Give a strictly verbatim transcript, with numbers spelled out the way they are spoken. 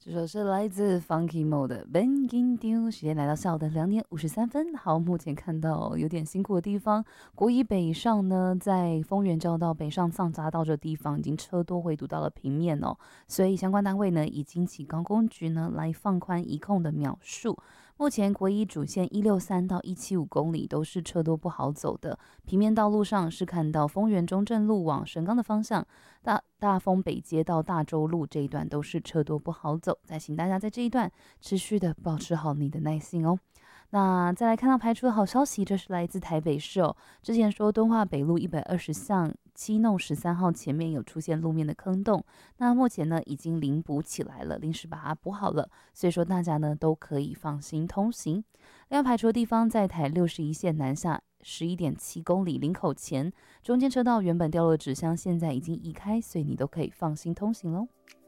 这首是来自 Funky Mo 的 Ben Gin Du， 时间来到下午的两点五十三分。好，目前看到有点辛苦的地方，国一北上呢，在丰原交道北上上匝道这地方已经车多围堵到了平面哦，所以相关单位呢已经请高工局呢来放宽移控的秒数。目前国一主线一六三到一七五公里都是车多不好走的，平面道路上是看到丰原中正路往神冈的方向，大大丰北街到大洲路这一段都是车多不好走，再请大家在这一段持续的保持好你的耐心哦。那再来看到排除的好消息，这是来自台北市哦。之前说敦化北路一百二十巷七弄十三号前面有出现路面的坑洞，那目前呢已经临补起来了，临时把它补好了，所以说大家呢都可以放心通行。另外排除的地方在台六十一线南下十一点七公里林口前，中间车道原本掉落纸箱现在已经移开，所以你都可以放心通行喽。